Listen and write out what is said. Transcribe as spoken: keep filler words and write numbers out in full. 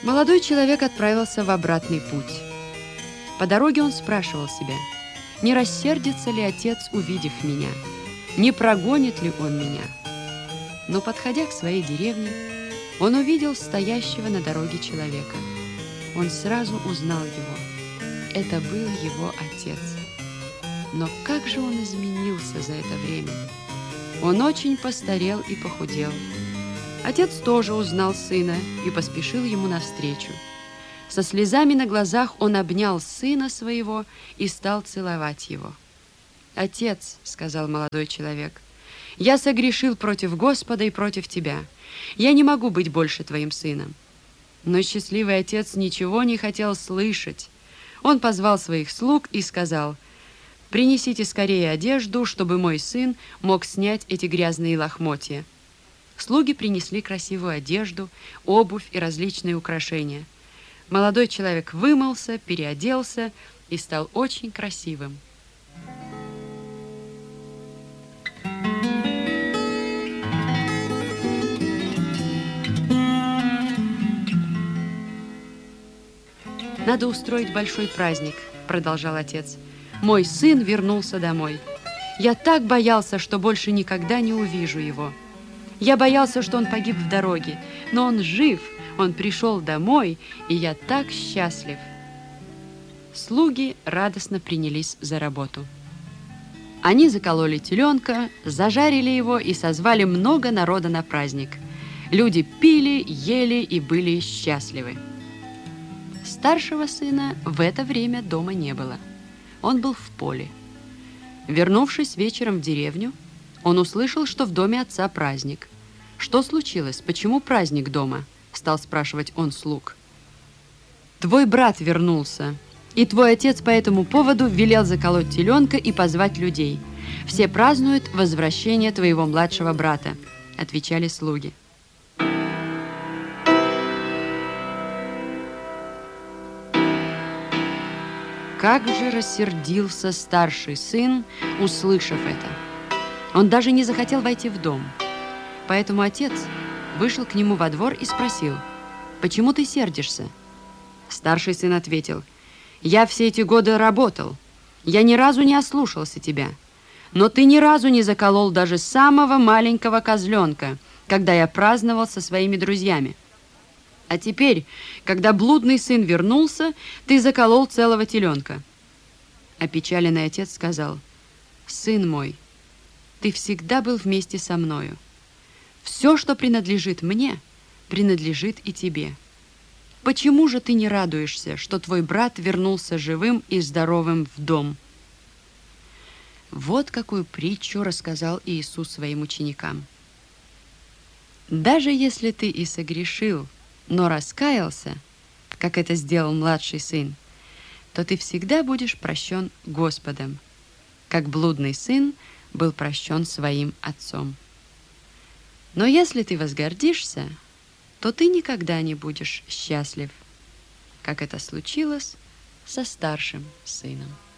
Молодой человек отправился в обратный путь. По дороге он спрашивал себя, не рассердится ли отец, увидев меня, не прогонит ли он меня. Но, подходя к своей деревне, он увидел стоящего на дороге человека. Он сразу узнал его. Это был его отец. Но как же он изменился за это время? Он очень постарел и похудел. Отец тоже узнал сына и поспешил ему навстречу. Со слезами на глазах он обнял сына своего и стал целовать его. «Отец», — сказал молодой человек, — «я согрешил против Господа и против тебя. Я не могу быть больше твоим сыном». Но счастливый отец ничего не хотел слышать. Он позвал своих слуг и сказал: «Принесите скорее одежду, чтобы мой сын мог снять эти грязные лохмотья». Слуги принесли красивую одежду, обувь и различные украшения. Молодой человек вымылся, переоделся и стал очень красивым. «Надо устроить большой праздник», — продолжал отец. «Мой сын вернулся домой. Я так боялся, что больше никогда не увижу его. Я боялся, что он погиб в дороге, но он жив, он пришел домой, и я так счастлив». Слуги радостно принялись за работу. Они закололи теленка, зажарили его и созвали много народа на праздник. Люди пили, ели и были счастливы. Старшего сына в это время дома не было. Он был в поле. Вернувшись вечером в деревню, он услышал, что в доме отца праздник. «Что случилось? Почему праздник дома?» – стал спрашивать он слуг. «Твой брат вернулся, и твой отец по этому поводу велел заколоть теленка и позвать людей. Все празднуют возвращение твоего младшего брата», – отвечали слуги. Как же рассердился старший сын, услышав это. Он даже не захотел войти в дом. Поэтому отец вышел к нему во двор и спросил: «Почему ты сердишься?» Старший сын ответил: «Я все эти годы работал. Я ни разу не ослушался тебя. Но ты ни разу не заколол даже самого маленького козленка, когда я праздновал со своими друзьями. А теперь, когда блудный сын вернулся, ты заколол целого теленка». Опечаленный отец сказал: «Сын мой, ты всегда был вместе со мною. Все, что принадлежит мне, принадлежит и тебе. Почему же ты не радуешься, что твой брат вернулся живым и здоровым в дом?» Вот какую притчу рассказал Иисус своим ученикам. Даже если ты и согрешил, но раскаялся, как это сделал младший сын, то ты всегда будешь прощен Господом, как блудный сын был прощен своим отцом. Но если ты возгордишься, то ты никогда не будешь счастлив, как это случилось со старшим сыном.